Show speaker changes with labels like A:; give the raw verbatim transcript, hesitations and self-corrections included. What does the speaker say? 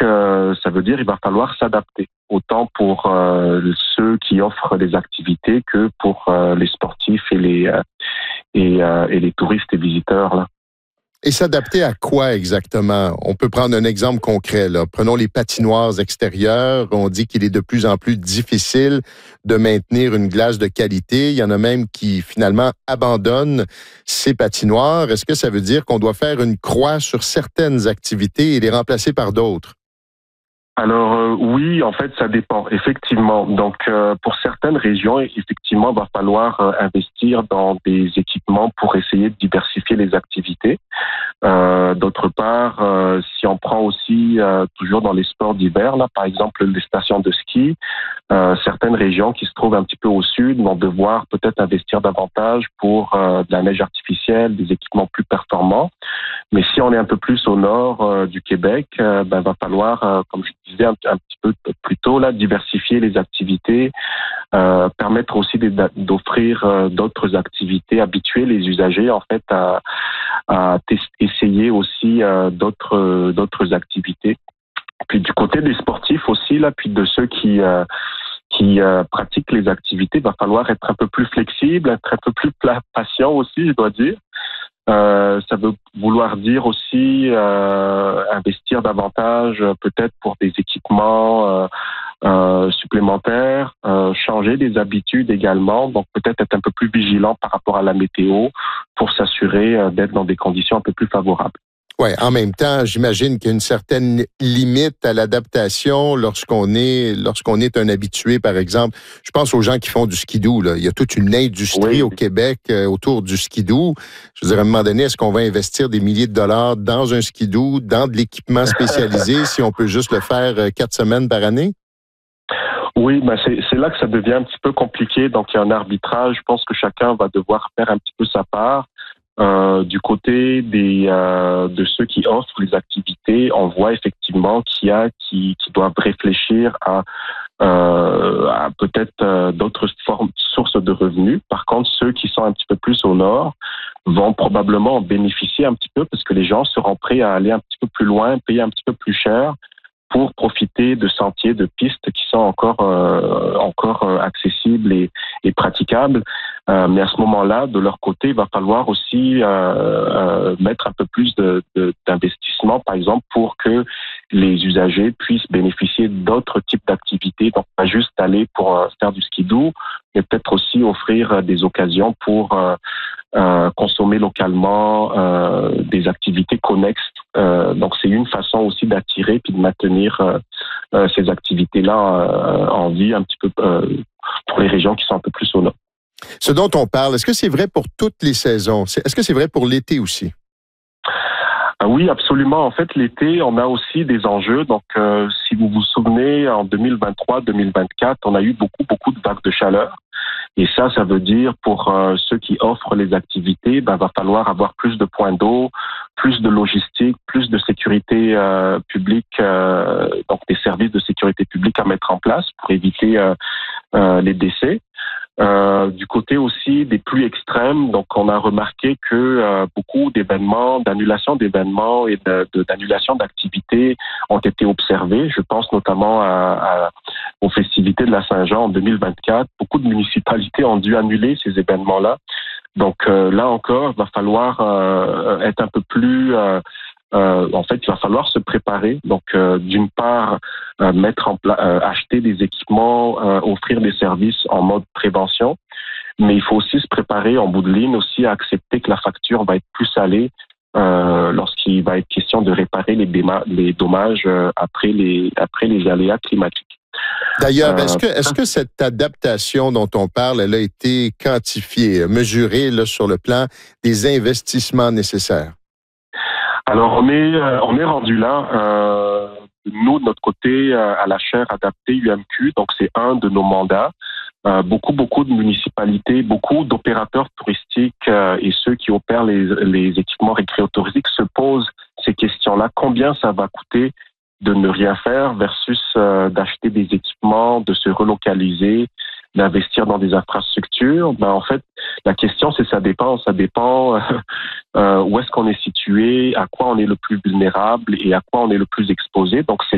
A: euh, ça veut dire qu'il va falloir s'adapter, autant pour euh, ceux qui offrent des activités que pour euh, les sportifs et les, euh, et, euh, et les touristes et visiteurs, là.
B: Et s'adapter à quoi exactement? On peut prendre un exemple concret, là. Prenons les patinoires extérieures. On dit qu'il est de plus en plus difficile de maintenir une glace de qualité. Il y en a même qui, finalement, abandonnent ces patinoires. Est-ce que ça veut dire qu'on doit faire une croix sur certaines activités et les remplacer par d'autres?
A: Alors euh, oui, en fait, ça dépend, effectivement. Donc, euh, pour certaines régions, effectivement, il va falloir euh, investir dans des équipements pour essayer de diversifier les activités. Euh, d'autre part, euh, si on prend aussi euh, toujours dans les sports d'hiver, là, par exemple les stations de ski, euh, certaines régions qui se trouvent un petit peu au sud vont devoir peut-être investir davantage pour euh, de la neige artificielle, des équipements plus performants. Mais si on est un peu plus au nord euh, du Québec, euh, ben va falloir, euh, comme je disais un, un petit peu plus tôt, là, diversifier les activités, euh, permettre aussi d'offrir euh, d'autres activités, habituer les usagers en fait à à tester, essayer aussi euh, d'autres euh, d'autres activités. Puis du côté des sportifs aussi là, puis de ceux qui euh, qui euh, pratiquent les activités, il va falloir être un peu plus flexible, être un peu plus patient aussi, je dois dire. Euh, ça veut vouloir dire aussi euh, investir davantage, peut-être pour des équipements euh, euh, supplémentaires, euh, changer des habitudes également, donc peut-être être un peu plus vigilant par rapport à la météo pour s'assurer euh, d'être dans des conditions un peu plus favorables.
B: Oui, en même temps, j'imagine qu'il y a une certaine limite à l'adaptation lorsqu'on est lorsqu'on est un habitué, par exemple. Je pense aux gens qui font du skidoo, là. Il y a toute une industrie oui. au Québec euh, autour du skidoo. Je veux dire, à un moment donné, est-ce qu'on va investir des milliers de dollars dans un skidoo, dans de l'équipement spécialisé, si on peut juste le faire euh, quatre semaines par année?
A: Oui, ben c'est, c'est là que ça devient un petit peu compliqué. Donc, il y a un arbitrage. Je pense que chacun va devoir faire un petit peu sa part. Euh, du côté des euh, de ceux qui offrent les activités, on voit effectivement qu'il y a qui, qui doivent réfléchir à, euh, à peut-être euh, d'autres formes, sources de revenus. Par contre, ceux qui sont un petit peu plus au nord vont probablement en bénéficier un petit peu parce que les gens seront prêts à aller un petit peu plus loin, payer un petit peu plus cher pour profiter de sentiers, de pistes qui sont encore euh, encore euh, accessibles et, et praticables. Euh, mais à ce moment-là, de leur côté, il va falloir aussi euh, euh, mettre un peu plus de, de, d'investissement, par exemple, pour que les usagers puissent bénéficier d'autres types d'activités. Donc, pas juste aller pour euh, faire du skidoo, mais peut-être aussi offrir des occasions pour euh, euh, consommer localement euh, des activités connexes. Euh, donc, c'est une façon aussi d'attirer puis de maintenir euh, euh, ces activités-là euh, en vie un petit peu euh, pour les régions qui sont un peu plus au nord.
B: Ce dont on parle, est-ce que c'est vrai pour toutes les saisons? Est-ce que c'est vrai pour l'été aussi?
A: Ah oui, absolument. En fait, l'été, on a aussi des enjeux. Donc, euh, si vous vous souvenez, en deux mille vingt-trois deux mille vingt-quatre, on a eu beaucoup, beaucoup de vagues de chaleur. Et ça, ça veut dire pour euh, ceux qui offrent les activités, ben, va falloir avoir plus de points d'eau, plus de logistique, plus de sécurité euh, publique, euh, donc des services de sécurité publique à mettre en place pour éviter euh, euh, les décès. Euh, du côté aussi des pluies extrêmes, donc on a remarqué que euh, beaucoup d'événements, d'annulation d'événements et de, de, d'annulation d'activités ont été observés. Je pense notamment à, à, aux festivités de la Saint-Jean en deux mille vingt-quatre. Beaucoup de municipalités ont dû annuler ces événements-là. Donc euh, là encore, il va falloir euh, être un peu plus... Euh, Euh, en fait, il va falloir se préparer. Donc, euh, d'une part, euh, mettre en place, euh, acheter des équipements, euh, offrir des services en mode prévention. Mais il faut aussi se préparer en bout de ligne aussi à accepter que la facture va être plus salée euh, lorsqu'il va être question de réparer les, déma- les dommages euh, après les après les aléas climatiques.
B: D'ailleurs, euh, est-ce que est-ce que cette adaptation dont on parle, elle a été quantifiée, mesurée là, sur le plan des investissements nécessaires?
A: Alors, on est, euh, on est rendu là. Euh, nous, de notre côté, euh, à la chaire adaptée U M Q, donc c'est un de nos mandats. Euh, beaucoup, beaucoup de municipalités, beaucoup d'opérateurs touristiques euh, et ceux qui opèrent les, les équipements récréotouristiques se posent ces questions-là. Combien ça va coûter de ne rien faire versus euh, d'acheter des équipements, de se relocaliser, d'investir dans des infrastructures? Ben, en fait, la question, c'est ça dépend. Ça dépend euh, euh, où est-ce qu'on est situé, à quoi on est le plus vulnérable et à quoi on est le plus exposé. Donc, c'est